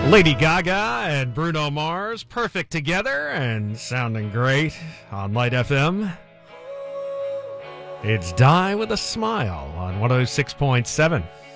Lady Gaga and Bruno Mars, perfect together and sounding great on Light FM. It's Die with a Smile on 106.7.